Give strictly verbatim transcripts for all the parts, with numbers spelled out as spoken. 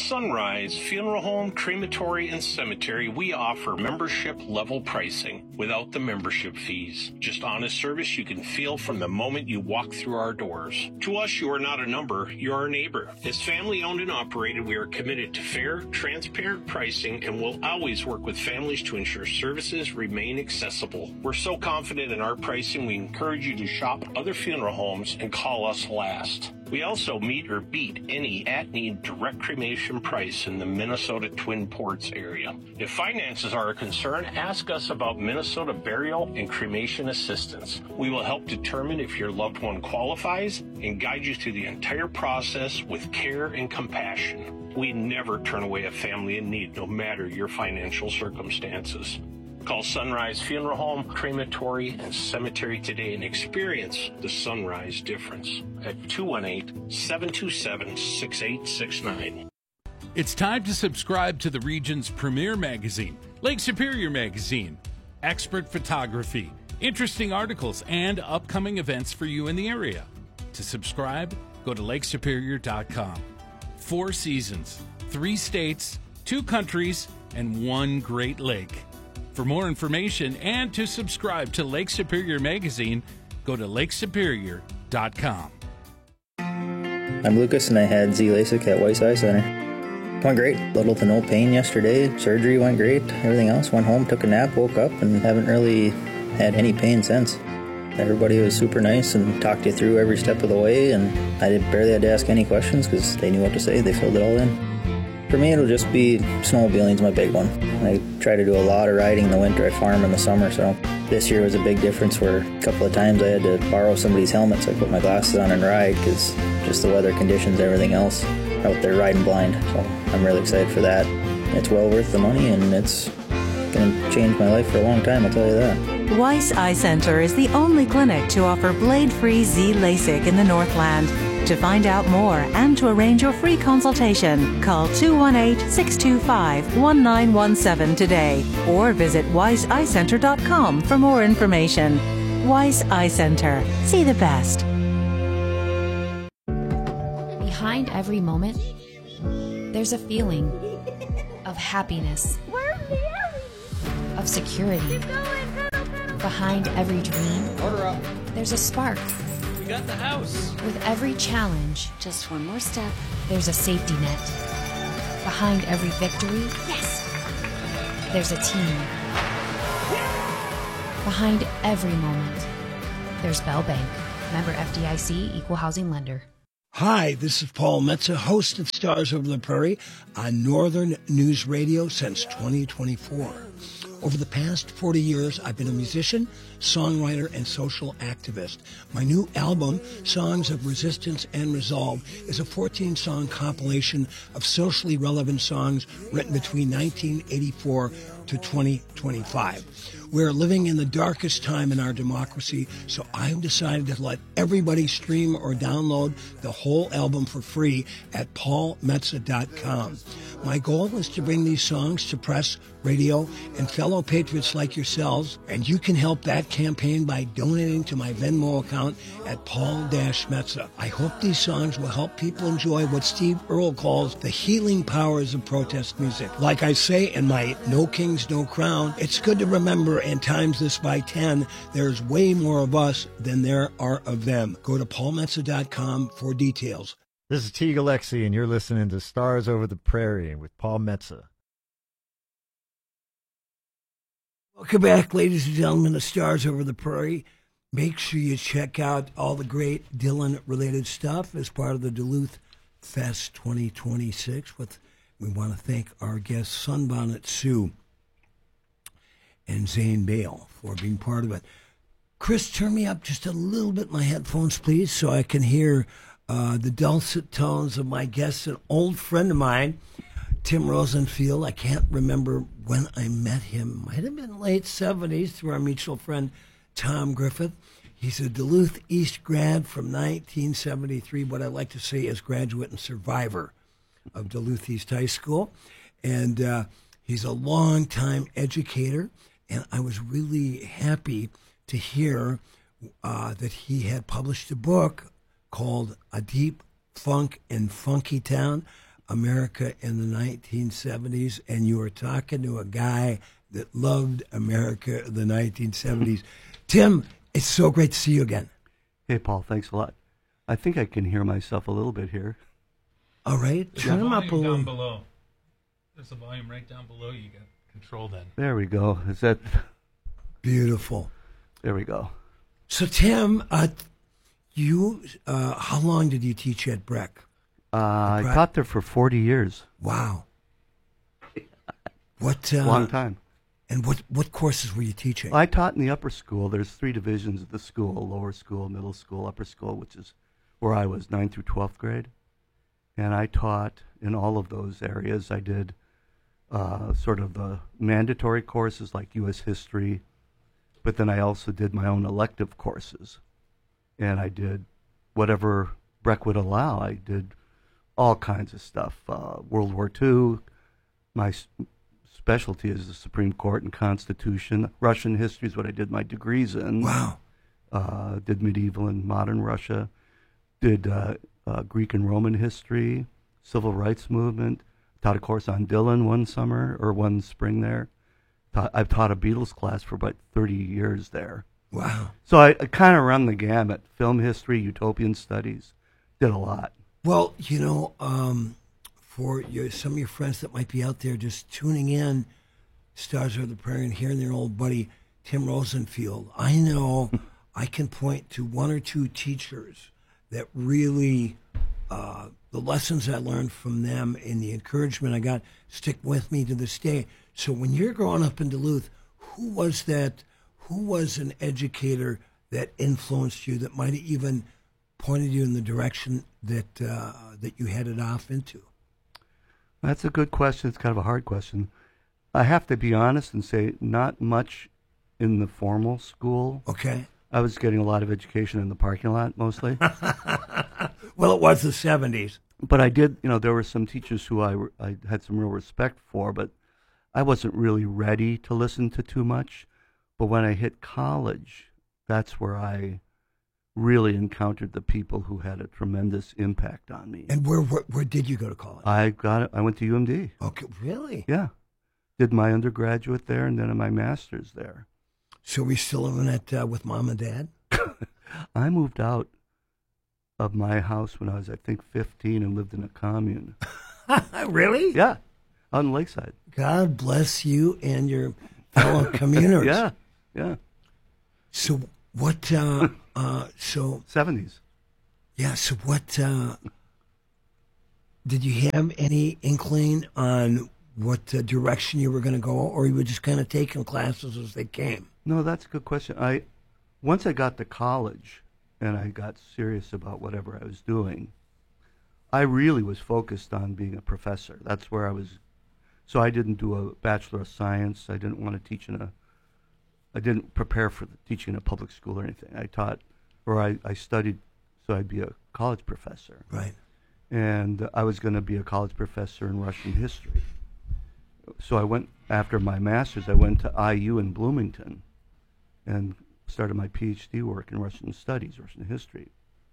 Sunrise Funeral Home, Crematory, and Cemetery, we offer membership level pricing without the membership fees. Just honest service you can feel from the moment you walk through our doors. To us, you are not a number, you're our neighbor. As family owned and operated, we are committed to fair, transparent pricing and will always work with families to ensure services remain accessible. We're so confident in our pricing, we encourage you to shop other funeral homes and call us last. We also meet or beat any at-need direct cremation price in the Minnesota Twin Ports area. If finances are a concern, ask us about Minnesota burial and cremation assistance. We will help determine if your loved one qualifies and guide you through the entire process with care and compassion. We never turn away a family in need, no matter your financial circumstances. Call Sunrise Funeral Home, Crematory, and Cemetery today and experience the Sunrise difference at two one eight, seven two seven, six eight six nine. It's time to subscribe to the region's premier magazine, Lake Superior Magazine. Expert photography, interesting articles, and upcoming events for you in the area. To subscribe, go to lake superior dot com. Four seasons, three states, two countries, and one Great Lake. For more information and to subscribe to Lake Superior Magazine, go to lake superior dot com. I'm Lucas, and I had Z LASIK at Weiss Eye Center. Went great. Little to no pain yesterday. Surgery went great. Everything else went home, took a nap, woke up, and haven't really had any pain since. Everybody was super nice and talked you through every step of the way, and I did, barely had to ask any questions because they knew what to say. They filled it all in. For me, it'll just be snowmobiling's my big one. I try to do a lot of riding in the winter. I farm in the summer, so this year was a big difference where a couple of times I had to borrow somebody's helmet, so I put my glasses on and ride because just the weather conditions, everything else, out there riding blind. So I'm really excited for that. It's well worth the money, and it's going to change my life for a long time, I'll tell you that. Weiss Eye Center is the only clinic to offer blade-free Z LASIK in the Northland. To find out more and to arrange your free consultation, call two one eight, six two five, one nine one seven today or visit weiss eye center dot com for more information. Weiss Eye Center. See the best. Behind every moment, there's a feeling of happiness, of security. Behind every dream, order up. There's a spark. We got the house. With every challenge, just one more step, there's a safety net. Behind every victory, yes, there's a team. Behind every moment, there's Bell Bank. Member F D I C, Equal Housing Lender. Hi, this is Paul Metza, host of Stars Over the Prairie on Northern News Radio since twenty twenty-four. Over the past forty years, I've been a musician, songwriter, and social activist. My new album, Songs of Resistance and Resolve, is a fourteen-song compilation of socially relevant songs written between nineteen eighty-four to twenty twenty-five. We're living in the darkest time in our democracy, so I've decided to let everybody stream or download the whole album for free at paul metza dot com. My goal is to bring these songs to press, radio, and fellow patriots like yourselves, and you can help that campaign by donating to my Venmo account at paul metza. I hope these songs will help people enjoy what Steve Earle calls the healing powers of protest music. Like I say in my No Kings, No Crown, it's good to remember and times this by ten, there's way more of us than there are of them. Go to paul metza dot com for details. This is Teague Alexi, and you're listening to Stars Over the Prairie with Paul Metza. Welcome back, ladies and gentlemen, to Stars Over the Prairie. Make sure you check out all the great Dylan-related stuff as part of the Duluth Fest twenty twenty-six. With, we want to thank our guests, Sunbonnet Sue and Zane Bale, for being part of it. Chris, turn me up just a little bit, my headphones, please, so I can hear uh, the dulcet tones of my guest, an old friend of mine, Tim Rosenfield. I can't remember when I met him. Might have been late seventies through our mutual friend, Tom Griffith. He's a Duluth East grad from nineteen seventy-three, what I like to say is graduate and survivor of Duluth East High School. And uh, he's a longtime educator, and I was really happy to hear uh, that he had published a book called A Deep Funk and Funky Town. America in the nineteen seventies, and you were talking to a guy that loved America in the nineteen seventies. Tim, it's so great to see you again. Hey, Paul, thanks a lot. I think I can hear myself a little bit here. All right, There's turn a them up a volume little. down below. There's a volume right down below. You got control then. There we go. Is that Beautiful. There we go. So, Tim, uh, you, uh, how long did you teach at Breck? Uh, I Right. taught there for forty years. Wow. What? Uh, Long time. And what what courses were you teaching? I taught in the upper school. There's three divisions of the school: lower school, middle school, upper school, which is where I was, ninth through twelfth grade. And I taught in all of those areas. I did uh, sort of the mandatory courses like U S history, but then I also did my own elective courses. And I did whatever Breck would allow. I did all kinds of stuff. Uh, World War Two. My s- specialty is the Supreme Court and Constitution. Russian history is what I did my degrees in. Wow. Uh, did medieval and modern Russia. Did uh, uh, Greek and Roman history, civil rights movement. Taught a course on Dylan one summer or one spring there. Taught, I've taught a Beatles class for about thirty years there. Wow. So I, I kind of run the gamut. Film history, utopian studies. Did a lot. Well, you know, um, for your, some of your friends that might be out there just tuning in, Stars of the Prairie, and hearing their old buddy Tim Rosenfield, I know I can point to one or two teachers that really, uh, the lessons I learned from them and the encouragement I got stick with me to this day. So when you're growing up in Duluth, who was that? Who was an educator that influenced you, that might have even pointed you in the direction that uh, that you headed off into? That's a good question. It's kind of a hard question. I have to be honest and say not much in the formal school. Okay. I was getting a lot of education in the parking lot mostly. Well, it was the seventies. But I did, you know, there were some teachers who I, I had some real respect for, but I wasn't really ready to listen to too much. But when I hit college, that's where I really encountered the people who had a tremendous impact on me. And where where, where did you go to college? I got it. I went to U M D. Okay, really? Yeah. Did my undergraduate there and then my master's there. So we still living at uh, with mom and dad? I moved out of my house when I was, I think, fifteen and lived in a commune. Really? Yeah, out in Lakeside. God bless you and your fellow communers. Yeah, yeah. So what, uh, uh, so... seventies. Yeah, so what, uh, did you have any inkling on what uh, direction you were going to go, or you were just kind of taking classes as they came? No, that's a good question. I once I got to college and I got serious about whatever I was doing, I really was focused on being a professor. That's where I was. So I didn't do a Bachelor of Science. I didn't want to teach in a. I didn't prepare for the teaching in a public school or anything. I taught, or I, I studied, so I'd be a college professor. Right. And I was going to be a college professor in Russian history. So I went, after my master's, I went to I U in Bloomington and started my PhD work in Russian studies, Russian history.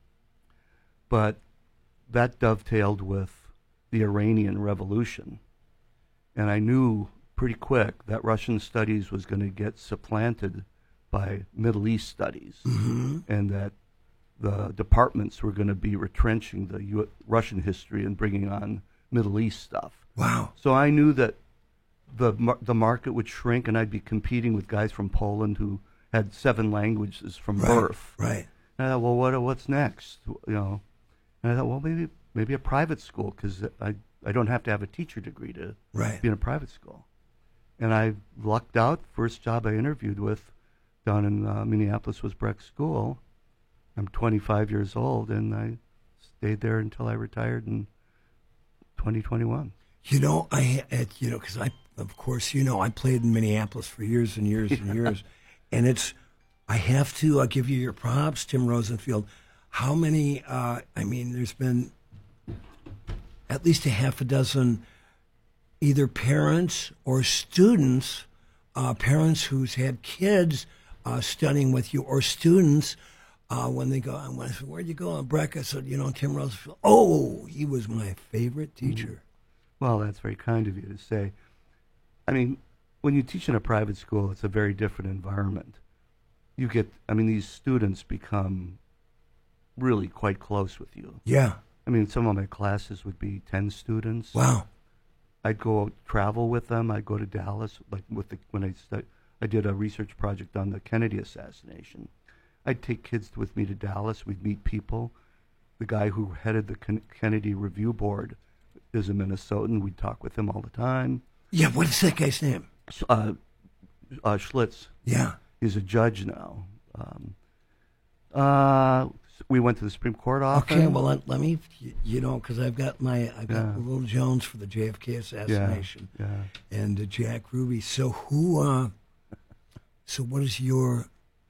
But that dovetailed with the Iranian Revolution. And I knew pretty quick that Russian studies was going to get supplanted by Middle East studies, mm-hmm. and that the departments were going to be retrenching the U- Russian history and bringing on Middle East stuff. Wow. So I knew that the mar- the market would shrink, and I'd be competing with guys from Poland who had seven languages from right, birth. Right. And I thought, well, what what's next? You know, and I thought, well, maybe maybe a private school, because I I don't have to have a teacher degree to right. be in a private school. And I lucked out. First job I interviewed with down in uh, Minneapolis was Breck School. I'm twenty-five years old, and I stayed there until I retired in twenty twenty-one. You know, I at, you know, because I, of course, you know, I played in Minneapolis for years and years and years, and it's, I have to uh, give you your props, Tim Rosenfield. How many? Uh, I mean, there's been at least a half a dozen, either parents or students, uh, parents who's had kids uh, studying with you, or students Uh, when they go, when I said, "Where'd you go?" And Breck, I said, "You know, Tim Roosevelt." Oh, he was my favorite teacher. Well, that's very kind of you to say. I mean, when you teach in a private school, it's a very different environment. You get, I mean, these students become really quite close with you. Yeah. I mean, some of my classes would be ten students. Wow. I'd go travel with them. I'd go to Dallas, like with the when I stu- I did a research project on the Kennedy assassination. I'd take kids with me to Dallas. We'd meet people. The guy who headed the Ken- Kennedy Review Board is a Minnesotan. We'd talk with him all the time. Yeah, what is that guy's name? Uh, uh, Schlitz. Yeah. He's a judge now. Um, uh, we went to the Supreme Court often. Okay, well, let, let me, you know, because I've got my, I've got Yeah. Will Jones for the J F K assassination. Yeah, yeah. And uh, Jack Ruby. So who, uh, so what is your,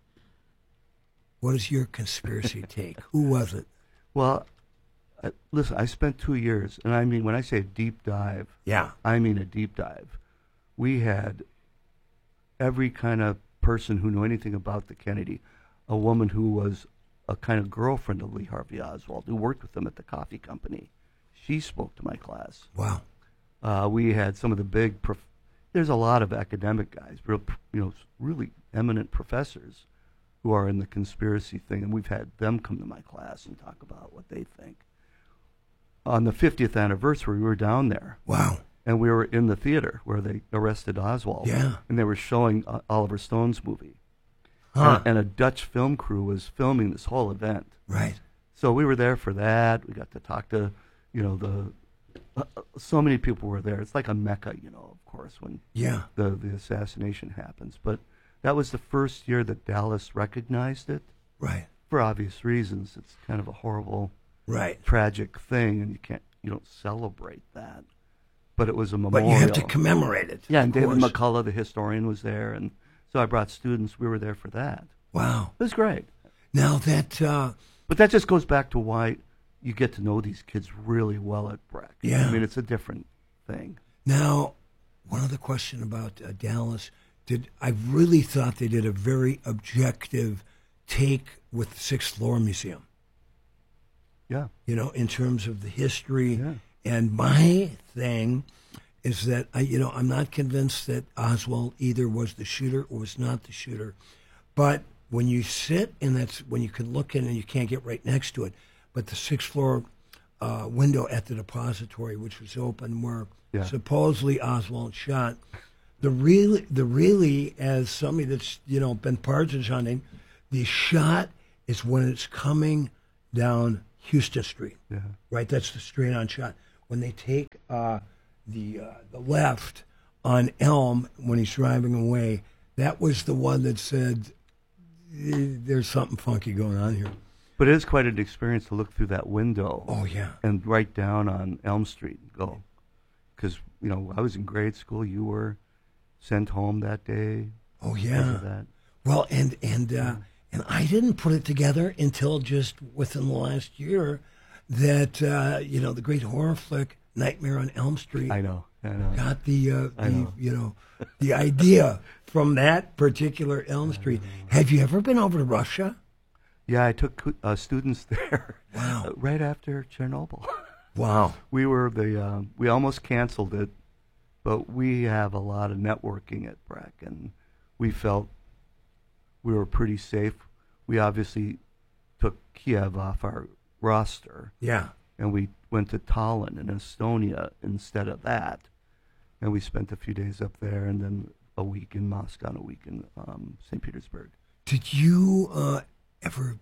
what is your conspiracy take? Who was it? Well, uh, listen, I spent two years, and I mean, when I say a deep dive, Yeah. I mean a deep dive. We had every kind of person who knew anything about the Kennedy, a woman who was a kind of girlfriend of Lee Harvey Oswald, who worked with him at the coffee company. She spoke to my class. Wow. Uh, we had some of the big, prof- there's a lot of academic guys, real, you know, really eminent professors who are in the conspiracy thing, and we've had them come to my class and talk about what they think. On the fiftieth anniversary, we were down there. Wow. And we were in the theater where they arrested Oswald. Yeah. And they were showing uh, Oliver Stone's movie. Huh. And, and a Dutch film crew was filming this whole event. Right. So we were there for that. We got to talk to, you know, the uh, so many people were there. It's like a mecca, you know, of course, when Yeah. the, the assassination happens. But that was the first year that Dallas recognized it. Right. For obvious reasons. It's kind of a horrible, Right. tragic thing, and you can't, you don't celebrate that. But it was a But memorial. you have to commemorate it. Yeah, of and David course. McCullough, the historian, was there, and so I brought students. We were there for that. Wow. It was great. Now that, uh, But that just goes back to why you get to know these kids really well at Breck. Yeah. I mean, it's a different thing. now, one other question about uh, Dallas. Did I really thought they did a very objective take with the Sixth Floor Museum? Yeah. You know, in terms of the history. Yeah. And my thing is that I, you know, I'm not convinced that Oswald either was the shooter or was not the shooter. But when you sit and that's when you can look in and you can't get right next to it, but the sixth floor uh, window at the depository, which was open, where Yeah. supposedly Oswald shot. The really, the really, as somebody that's you know been partridge hunting, the shot is when it's coming down Houston Street. Yeah. Right, that's the straight-on shot. When they take uh, the uh, the left on Elm when he's driving away, that was the one that said, "Eh, "There's something funky going on here." But it is quite an experience to look through that window. Oh yeah. And right down on Elm Street and go. Because, you know, I was in grade school. You were sent home that day. Oh because yeah. of that. Well, and and uh, and I didn't put it together until just within the last year that uh, you know the great horror flick Nightmare on Elm Street. I know. I know. Got the, uh, I the know. you know the idea from that particular Elm Street. Have you ever been over to Russia? Yeah, I took uh, students there. Wow. uh, right after Chernobyl. Wow. We were the um, we almost canceled it, but we have a lot of networking at Breck, and we felt we were pretty safe. We obviously took Kiev off our roster, Yeah. and we went to Tallinn in Estonia instead of that, and we spent a few days up there, and then a week in Moscow and a week in um, Saint Petersburg. Did you uh, ever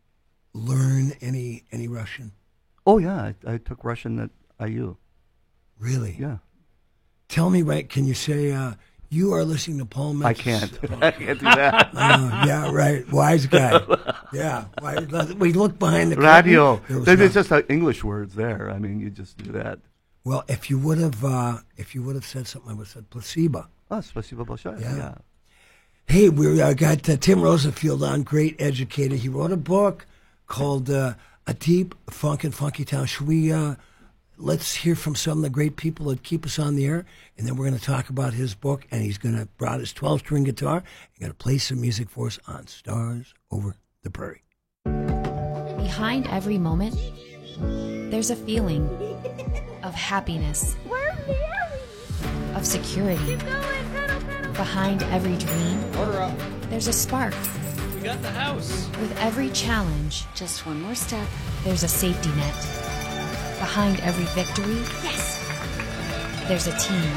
learn any any Russian? Oh yeah, I, I took Russian at I U. Really? Yeah. Tell me, right? Can you say uh, you are listening to Paul Metz? I can't. I can't do that. Uh, yeah, right. Wise guy. Yeah. Why, we look behind the curtain. Radio. There was There's not- just uh, English words there. I mean, you just do that. Well, if you would have, uh, if you would have said something, I would have said placebo. Oh, spasibo большое. Yeah. Yeah. Hey, we uh, got uh, Tim Rosenfield on, great educator. He wrote a book called uh, A Deep Funk and Funky Town. Should we, uh, let's hear from some of the great people that keep us on the air, and then we're going to talk about his book, and he's going to brought his twelve-string guitar. He's going to play some music for us on Stars Over the Prairie. Behind every moment, there's a feeling of happiness, of security. Behind every dream, Order up. there's a spark. We got the house. With every challenge, Just one more step. there's a safety net. Behind every victory, Yes! there's a team.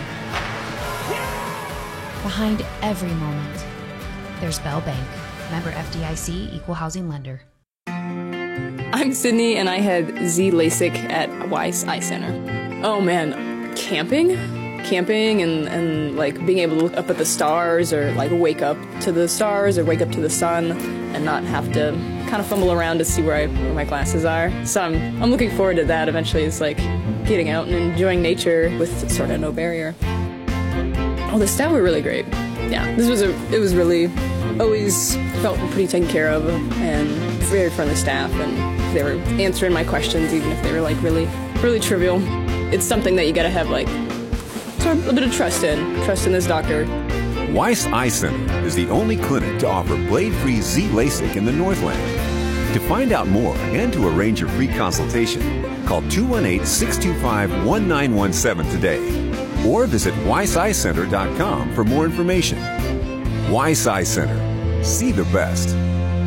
Behind every moment, there's Bell Bank. Member F D I C, Equal Housing Lender. I'm Sydney, and I had Z LASIK at Weiss Eye Center. Oh man, camping? Camping and, and like being able to look up at the stars or like wake up to the stars or wake up to the sun and not have to kind of fumble around to see where, I, where my glasses are. So I'm, I'm looking forward to that eventually. It's like getting out and enjoying nature with sort of no barrier. Oh, the staff were really great. Yeah, this was a, it was really, always felt pretty taken care of and very friendly staff, and they were answering my questions even if they were like really, really trivial. It's something that you gotta have like sort of a bit of trust in, trust in this doctor. Weiss Eye Center is the only clinic to offer blade-free Z LASIK in the Northland. To find out more and to arrange your free consultation, call two one eight, six two five, one nine one seven today or visit weiss eye center dot com for more information. Weiss Eye Center. See the best.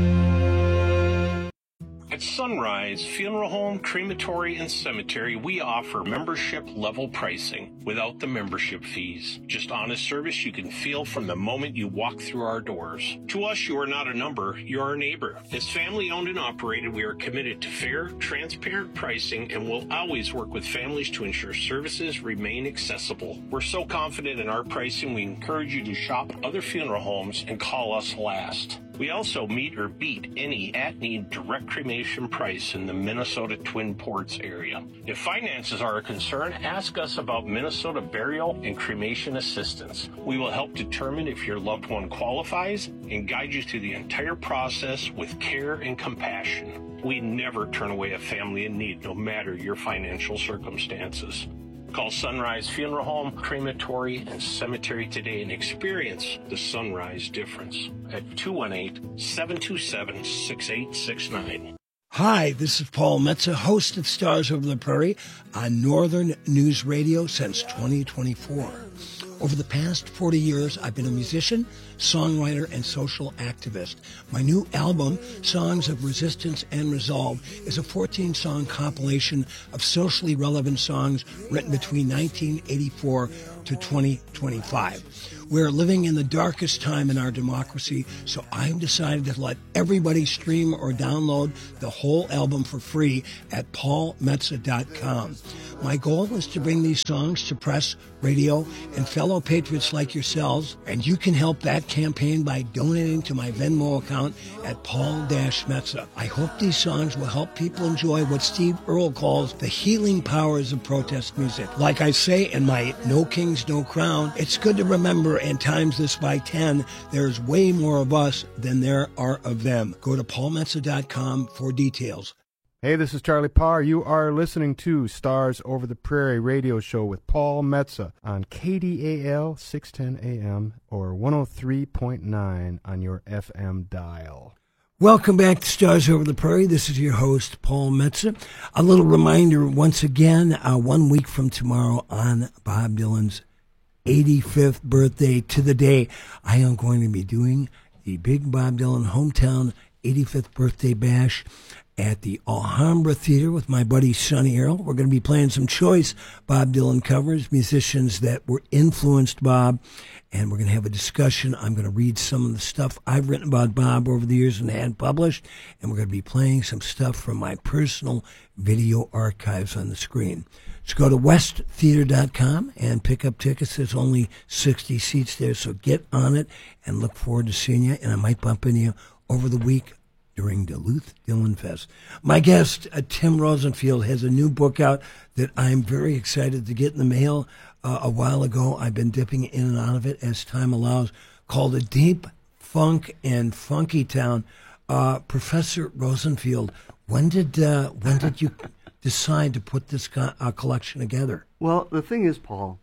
At Sunrise Funeral Home, Crematory, and Cemetery, we offer membership-level pricing without the membership fees. Just honest service you can feel from the moment you walk through our doors. To us, you are not a number, you're our neighbor. As family-owned and operated, we are committed to fair, transparent pricing and will always work with families to ensure services remain accessible. We're so confident in our pricing, we encourage you to shop other funeral homes and call us last. We also meet or beat any at-need direct cremation price in the Minnesota Twin Ports area. If finances are a concern, ask us about Minnesota burial and cremation assistance. We will help determine if your loved one qualifies and guide you through the entire process with care and compassion. We never turn away a family in need, no matter your financial circumstances. Call Sunrise Funeral Home, Crematory, and Cemetery today and experience the Sunrise difference at two one eight, seven two seven, six eight six nine. Hi, this is Paul Metza, host of Stars Over the Prairie on Northern News Radio since twenty twenty-four. Over the past forty years, I've been a musician, songwriter, and social activist. My new album, Songs of Resistance and Resolve, is a fourteen-song compilation of socially relevant songs written between nineteen eighty-four to twenty twenty-five. We're living in the darkest time in our democracy, so I've decided to let everybody stream or download the whole album for free at paul metza dot com. My goal is to bring these songs to press, radio, and fellow patriots like yourselves, and you can help that campaign by donating to my Venmo account at paul-metza. I hope these songs will help people enjoy what Steve Earle calls the healing powers of protest music. Like I say in my No Kings, No Crown, it's good to remember and times this by ten, there's way more of us than there are of them. Go to paul metza dot com for details. Hey, this is Charlie Parr. You are listening to Stars Over the Prairie radio show with Paul Metza on K D A L six ten A M or one oh three point nine on your F M dial. Welcome back to Stars Over the Prairie. This is your host, Paul Metza. A little reminder, once again, uh, one week from tomorrow on Bob Dylan's eighty-fifth birthday to the day, I am going to be doing the big Bob Dylan hometown eighty-fifth birthday bash at the Alhambra Theater with my buddy Sonny Earle. We're going to be playing some choice Bob Dylan covers, musicians that were influenced Bob, and we're going to have a discussion. I'm going to read some of the stuff I've written about Bob over the years and had published, and we're going to be playing some stuff from my personal video archives on the screen. So go to west theater dot com and pick up tickets. There's only sixty seats there, so get on it and look forward to seeing you, and I might bump into you over the week during Duluth Dylan Fest. My guest, uh, Tim Rosenfield, has a new book out that I'm very excited to get in the mail uh, a while ago. I've been dipping in and out of it as time allows, called A Deep Funk and Funky Town. Uh, Professor Rosenfield, when did uh, when did you decide to put this co- uh, collection together? Well, the thing is, Paul,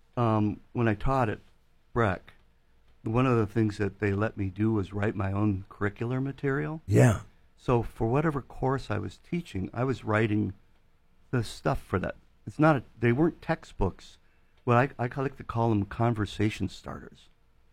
um, when I taught at Breck, one of the things that they let me do was write my own curricular material. Yeah. So for whatever course I was teaching, I was writing the stuff for that. It's not a, they weren't textbooks. Well, I, I like to call them conversation starters.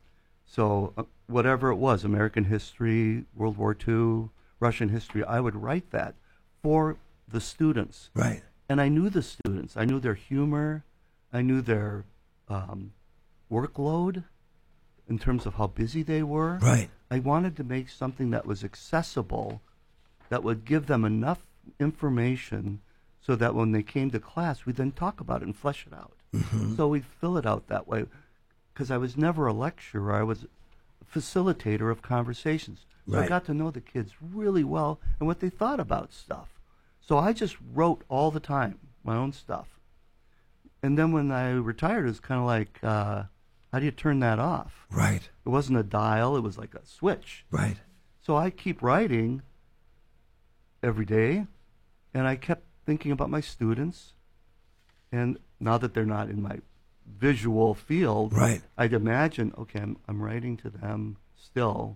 So uh, whatever it was, American history, World War Two, Russian history, I would write that for the students. Right. And I knew the students. I knew their humor. I knew their um, workload in terms of how busy they were. Right. I wanted to make something that was accessible, that would give them enough information so that when they came to class, we'd then talk about it and flesh it out. Mm-hmm. So we'd fill it out that way. Because I was never a lecturer. I was a facilitator of conversations. So Right. I got to know the kids really well and what they thought about stuff. So I just wrote all the time, my own stuff. And then when I retired, it was kind of like, uh, how do you turn that off? Right. It wasn't a dial. It was like a switch. Right. So I keep writing every day, and I kept thinking about my students. And now that they're not in my visual field, right. I'd imagine, okay, I'm, I'm writing to them still.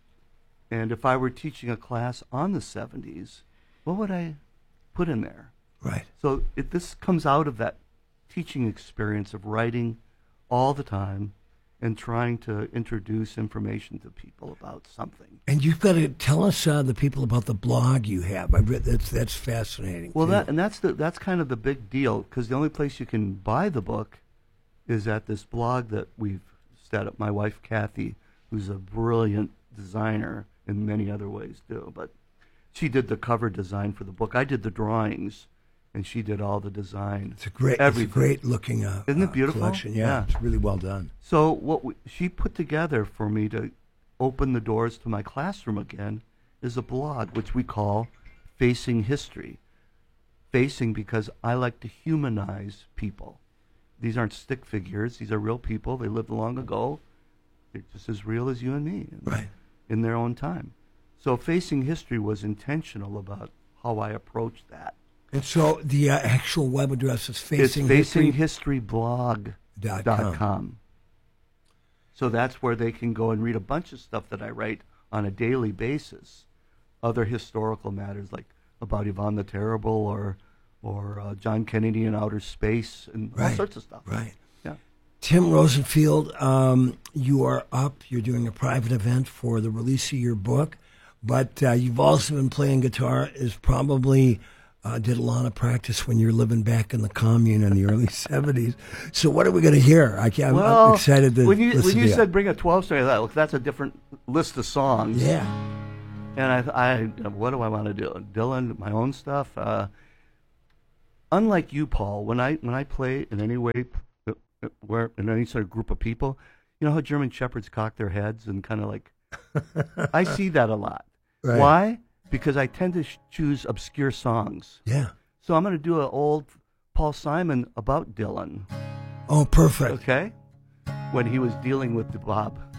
And if I were teaching a class on the seventies, what would I put in there? Right. So it, this comes out of that teaching experience of writing all the time and trying to introduce information to people about something. And you've got to tell us, uh, the people, about the blog you have. I read that's that's fascinating. Well, too. that and that's the that's kind of the big deal, because the only place you can buy the book is at this blog that we've set up. My wife Kathy, who's a brilliant designer in many other ways too, but she did the cover design for the book. I did the drawings, and she did all the design. It's a great, everything. it's a great looking, uh, Isn't it uh, beautiful? collection. Yeah, Yeah. it's really well done. So what we, she put together for me to open the doors to my classroom again is a blog, which we call Facing History. Facing because I like to humanize people. These aren't stick figures. These are real people. They lived long ago. They're just as real as you and me. Right. In their own time. So Facing History was intentional about how I approached that. And so the uh, actual web address is Facing It's History facing history blog dot com. So that's where they can go and read a bunch of stuff that I write on a daily basis. Other historical matters like about Yvonne the Terrible or or uh, John Kennedy in outer space and all Right. sorts of stuff. Right. Yeah. Tim Rosenfield, um, you are up. You're doing a private event for the release of your book, but uh, you've also been playing guitar. Is probably uh, did a lot of practice when you're living back in the commune in the early seventies. So what are we going to hear? I can't, Well, I'm excited to when you listen when you to said bring a twelve string, I thought, look, that's a different list of songs. Yeah. And I, I, what do I want to do? Dylan, my own stuff. Uh, unlike you, Paul, when I when I play in any way, uh, where in any sort of group of people, you know how German shepherds cock their heads and kind of like, I see that a lot. Right. Why? Because I tend to sh- choose obscure songs. Yeah. So I'm going to do an old Paul Simon about Dylan. Oh, perfect. Okay. When he was dealing with the Bob